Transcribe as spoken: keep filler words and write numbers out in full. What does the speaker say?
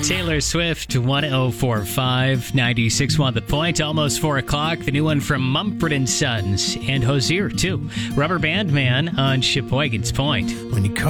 Taylor Swift, one oh four point five, ninety-six point one The Point. Almost four o'clock. The new one from Mumford and Sons and Hozier, too. Rubber Band Man on Sheboygan's Point. When you call